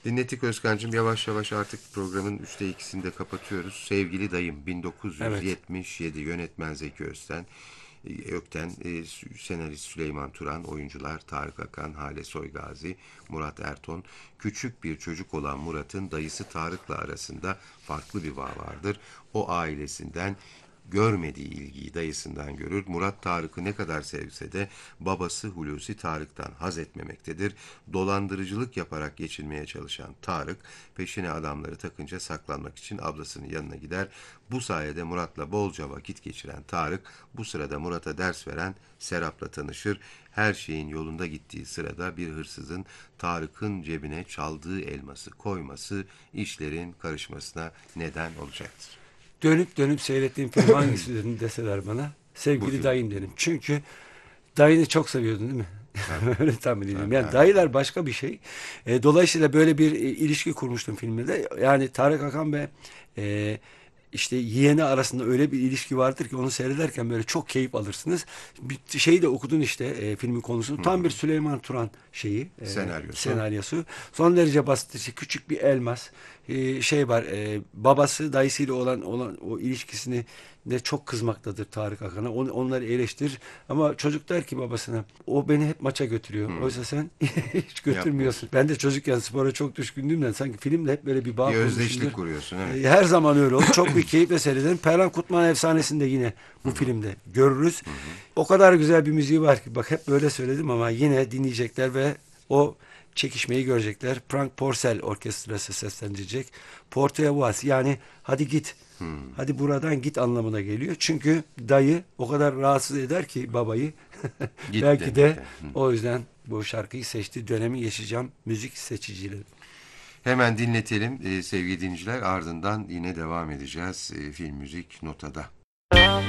Dinlettik Özkan'cığım. Yavaş yavaş artık programın 2'sini de kapatıyoruz. Sevgili Dayım Evet. 1977, yönetmen Zeki Ökten, senarist Süleyman Turan, oyuncular Tarık Akan, Hale Soygazi, Murat Erton. Küçük bir çocuk olan Murat'ın dayısı Tarık'la arasında farklı bir bağ vardır. O ailesinden görmediği ilgiyi dayısından görür. Murat Tarık'ı ne kadar sevse de babası Hulusi Tarık'tan haz etmemektedir. Dolandırıcılık yaparak geçinmeye çalışan Tarık, peşine adamları takınca saklanmak için ablasının yanına gider. Bu sayede Murat'la bolca vakit geçiren Tarık, bu sırada Murat'a ders veren Serap'la tanışır. Her şeyin yolunda gittiği sırada bir hırsızın Tarık'ın cebine çaldığı elması koyması işlerin karışmasına neden olacaktır. Dönüp dönüp seyrettiğim film hangisi dedim deseler bana. Bu Sevgili film. dayım derim. Çünkü dayını çok seviyordun değil mi? Tabii, Öyle tahmin ediyorum. tabii, Yani her zaman. dayılar başka bir şey. Dolayısıyla böyle bir ilişki kurmuştum filmde de. Yani Tarık Akan ve e, işte yeğeni arasında öyle bir ilişki vardır ki onu seyrederken böyle çok keyif alırsınız. Bir şeyi de okudun işte filmin konusunu. Tam bir Süleyman Turan şeyi Senaryosu. senaryosu. Son derece basit. İşte küçük bir elmas. Şey var. Babası dayısıyla olan o ilişkisini de çok kızmaktadır Tarık Akan'a. Onları eleştirir. Ama çocuk der ki babasına o beni hep maça götürüyor. Oysa sen hiç götürmüyorsun. Yapmıyorsun. Ben de çocukken spora çok düşkündüğümden sanki filmle hep böyle bir Bir bağ özdeşlik kurmuşumdur. kuruyorsun, evet. Her zaman öyle olur. Çok bir keyifle seyrederim. Perran Kutman efsanesini de yine bu filmde görürüz. O kadar güzel bir müziği var ki bak hep böyle söyledim ama yine dinleyecekler ve o çekişmeyi görecekler. Frank Porcel orkestrası seslendirecek. Portea Vas yani hadi git. Hadi buradan git anlamına geliyor. Çünkü dayı o kadar rahatsız eder ki babayı. Git Belki de demekte. o yüzden bu şarkıyı seçti. Dönemi yaşayacağım müzik seçicileri. Hemen dinletelim sevgili dinleyiciler. Ardından yine devam edeceğiz film müzik notada.